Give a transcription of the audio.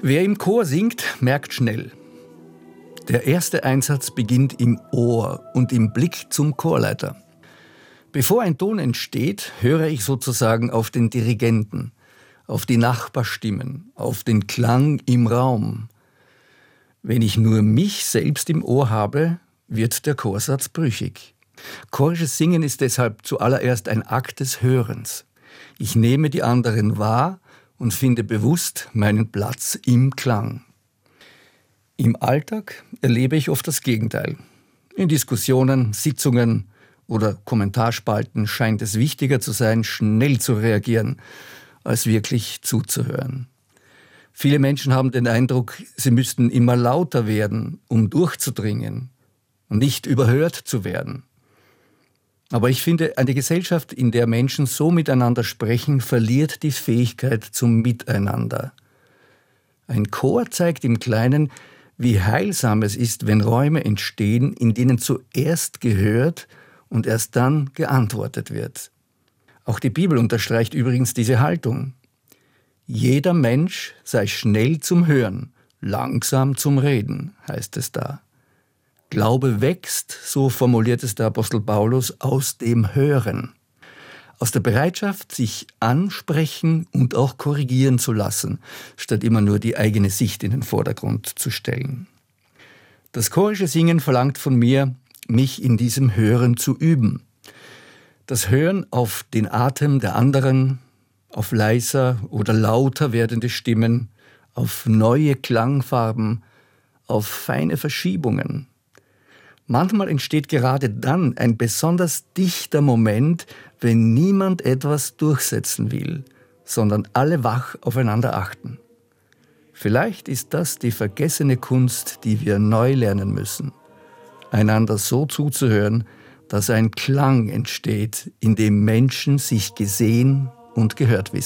Wer im Chor singt, merkt schnell: Der erste Einsatz beginnt im Ohr und im Blick zum Chorleiter. Bevor ein Ton entsteht, höre ich sozusagen auf den Dirigenten, auf die Nachbarstimmen, auf den Klang im Raum. Wenn ich nur mich selbst im Ohr habe, wird der Chorsatz brüchig. Chorisches Singen ist deshalb zuallererst ein Akt des Hörens. Ich nehme die anderen wahr und finde bewusst meinen Platz im Klang. Im Alltag erlebe ich oft das Gegenteil. In Diskussionen, Sitzungen oder Kommentarspalten scheint es wichtiger zu sein, schnell zu reagieren, als wirklich zuzuhören. Viele Menschen haben den Eindruck, sie müssten immer lauter werden, um durchzudringen und nicht überhört zu werden. Aber ich finde, eine Gesellschaft, in der Menschen so miteinander sprechen, verliert die Fähigkeit zum Miteinander. Ein Chor zeigt im Kleinen, wie heilsam es ist, wenn Räume entstehen, in denen zuerst gehört und erst dann geantwortet wird. Auch die Bibel unterstreicht übrigens diese Haltung. Jeder Mensch sei schnell zum Hören, langsam zum Reden, heißt es da. Glaube wächst, so formuliert es der Apostel Paulus, aus dem Hören. Aus der Bereitschaft, sich ansprechen und auch korrigieren zu lassen, statt immer nur die eigene Sicht in den Vordergrund zu stellen. Das chorische Singen verlangt von mir, mich in diesem Hören zu üben. Das Hören auf den Atem der anderen, auf leiser oder lauter werdende Stimmen, auf neue Klangfarben, auf feine Verschiebungen. Manchmal entsteht gerade dann ein besonders dichter Moment, wenn niemand etwas durchsetzen will, sondern alle wach aufeinander achten. Vielleicht ist das die vergessene Kunst, die wir neu lernen müssen. Einander so zuzuhören, dass ein Klang entsteht, in dem Menschen sich gesehen und gehört wissen.